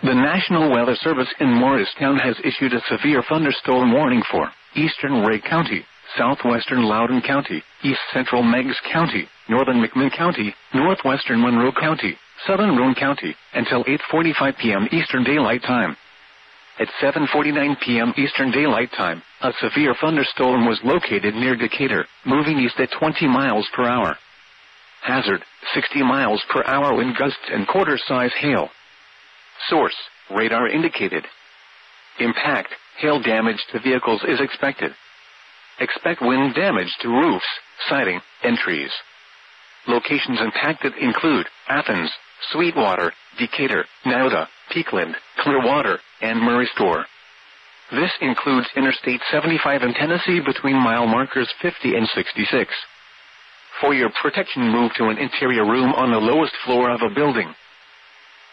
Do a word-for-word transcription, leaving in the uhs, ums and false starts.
The National Weather Service in Morristown has issued a severe thunderstorm warning for eastern Ray County, southwestern Loudoun County, east central Meigs County, northern McMinn County, northwestern Monroe County, southern Roane County, until eight forty-five p.m. Eastern Daylight Time. At seven forty-nine p.m. Eastern Daylight Time, a severe thunderstorm was located near Decatur, moving east at twenty miles per hour. Hazard, sixty miles per hour wind gusts and quarter-size hail. Source, radar indicated. Impact, hail damage to vehicles is expected. Expect wind damage to roofs, siding, and trees. Locations impacted include Athens, Sweetwater, Decatur, Nyoda, Peakland, Clearwater, and Murray Store. This includes Interstate seventy-five in Tennessee between mile markers fifty and sixty-six. For your protection, move to an interior room on the lowest floor of a building.